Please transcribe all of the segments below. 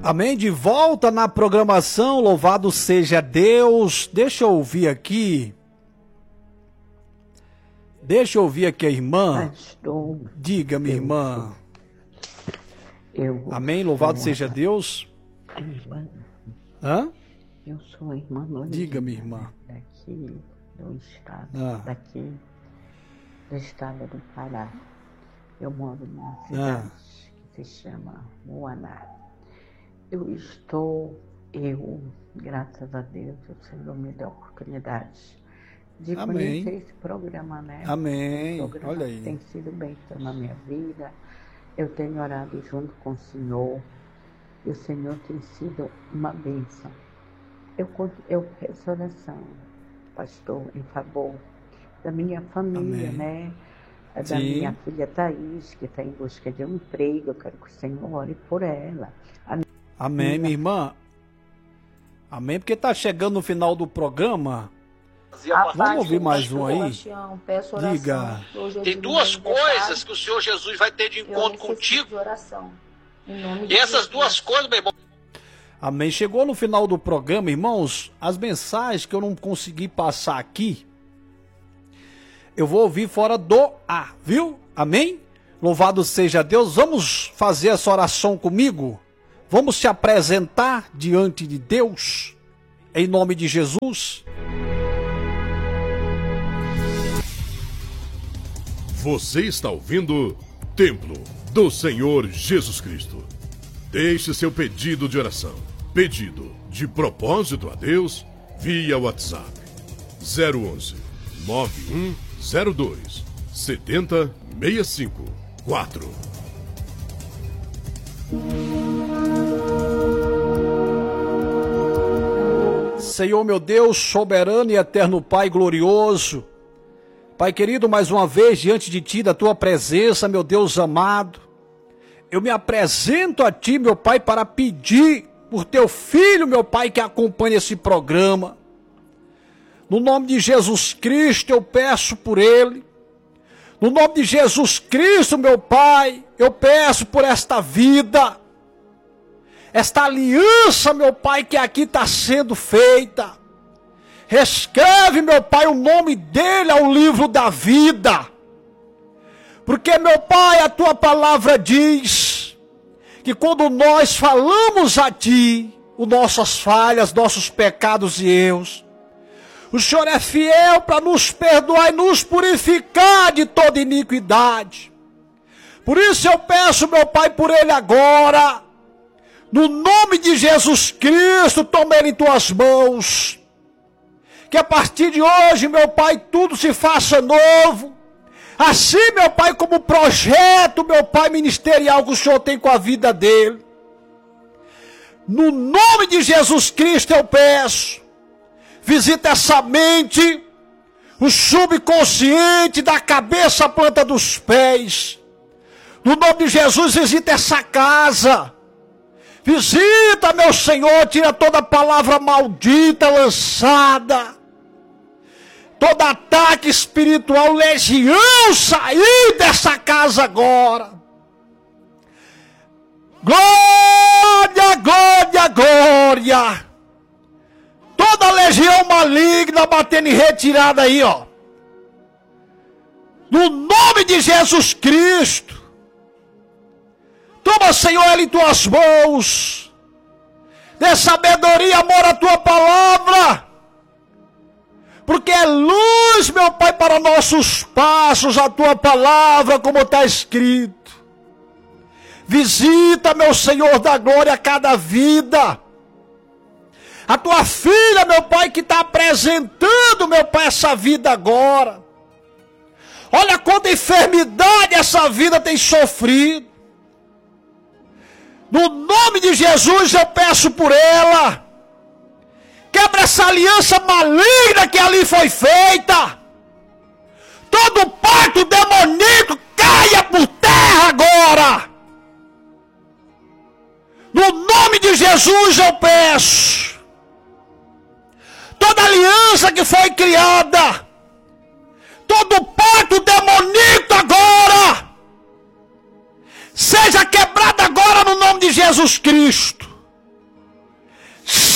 Amém? De volta na programação, louvado seja Deus. Deixa eu ouvir aqui. A irmã. Pastor, Diga, minha irmã. Amém? Louvado seja Deus. Irmã, Hã? eu sou a irmã Lorena. Diga, minha irmã. Daqui do estado, daqui do estado do Pará. Eu moro numa cidade que se chama Moaná. Graças a Deus, o Senhor me deu a oportunidade de conhecer esse programa, né? Amém. Esse programa Olha aí. tem sido bênção na minha vida. Eu tenho orado junto com o Senhor e o Senhor tem sido uma bênção. Eu peço oração, pastor, em favor da minha família, né? Da minha filha Thaís, que está em busca de um emprego. Eu quero que o Senhor ore por ela. Amém, minha irmã. Amém, porque está chegando no final do programa. Vamos ouvir mais um aí? Diga. Tem duas coisas que o Senhor Jesus vai ter de encontro contigo. E essas duas coisas, meu irmão. Amém. Chegou no final do programa, irmãos, as mensagens que eu não consegui passar aqui, eu vou ouvir fora do ar, viu? Amém? Louvado seja Deus. Vamos fazer essa oração comigo? Vamos se apresentar diante de Deus, em nome de Jesus. Você está ouvindo Templo do Senhor Jesus Cristo. Deixe seu pedido de oração, pedido de propósito a Deus, via WhatsApp 011 9102 7065 4. Senhor meu Deus, soberano e eterno Pai glorioso, Pai querido, mais uma vez diante de Ti, da Tua presença, meu Deus amado, eu me apresento a Ti, meu Pai, para pedir por Teu Filho, meu Pai, que acompanha esse programa. No nome de Jesus Cristo eu peço por ele. No nome de Jesus Cristo, meu Pai, eu peço por esta vida, esta aliança, meu Pai, que aqui está sendo feita. Reescreve, meu Pai, o nome dele ao livro da vida. Porque, meu Pai, a Tua palavra diz que quando nós falamos a Ti, as nossas falhas, nossos pecados e erros, o Senhor é fiel para nos perdoar e nos purificar de toda iniquidade. Por isso eu peço, meu Pai, por ele agora, no nome de Jesus Cristo, toma ele em Tuas mãos. Que a partir de hoje, meu Pai, tudo se faça novo. Assim, meu Pai, como projeto, meu Pai, ministerial que o Senhor tem com a vida dele. No nome de Jesus Cristo eu peço. Visita essa mente, o subconsciente, da cabeça à planta dos pés. No nome de Jesus, visita essa casa. Visita, meu Senhor, tira toda palavra maldita lançada. Todo ataque espiritual, legião, sair dessa casa agora. Glória, glória, glória. Toda legião maligna batendo em retirada aí, ó. No nome de Jesus Cristo. Toma, Senhor, ele em Tuas mãos. Dê sabedoria, amor à Tua palavra. Porque é luz, meu Pai, para nossos passos, a Tua palavra, como está escrito. Visita, meu Senhor da glória, cada vida. A Tua filha, meu Pai, que está apresentando, meu Pai, essa vida agora. Olha quanta enfermidade essa vida tem sofrido. No nome de Jesus eu peço por ela. Quebra essa aliança maligna que ali foi feita. Todo pacto demoníaco caia por terra agora. No nome de Jesus eu peço. Toda aliança que foi criada, todo pacto demoníaco agora, seja quebrado agora no nome de Jesus Cristo.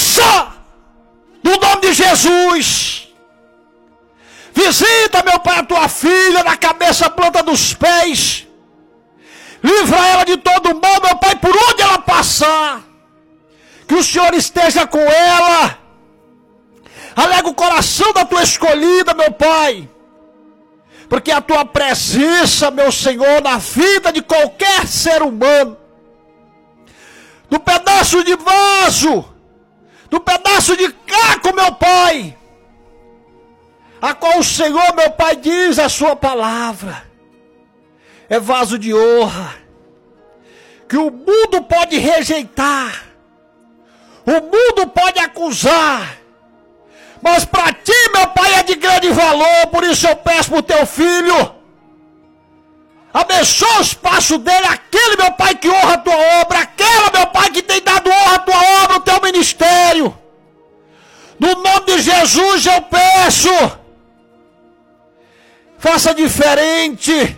doença, no nome de Jesus. Visita, meu Pai, a tua filha na cabeça, planta dos pés. Livra ela de todo mal, meu Pai, por onde ela passar. Que o Senhor esteja com ela. Alega o coração da tua escolhida, meu Pai. Porque a tua presença, meu Senhor, na vida de qualquer ser humano, do pedaço de vaso, do pedaço de caco, meu Pai, a qual o Senhor, meu Pai, diz a sua palavra, é vaso de honra, que o mundo pode rejeitar, o mundo pode acusar, mas para ti, meu Pai, é de grande valor. Por isso eu peço para o teu filho, abençoa os passos dele, aquele, meu Pai, que honra a tua obra, aquela, meu Pai, que tem dado honra à tua obra, o teu ministério. No nome de Jesus eu peço, faça diferente,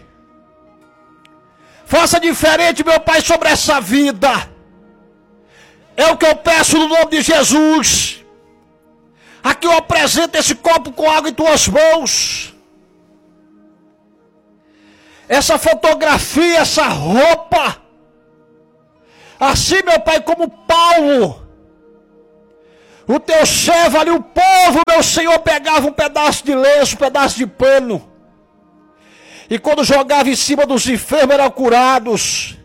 meu Pai, sobre essa vida. É o que eu peço no nome de Jesus. Aqui eu apresento esse copo com água em tuas mãos. Essa fotografia, essa roupa. Assim, meu Pai, como Paulo, o teu servo ali, o povo, meu Senhor, pegava um pedaço de lenço, um pedaço de pano. E quando jogava em cima dos enfermos, eram curados.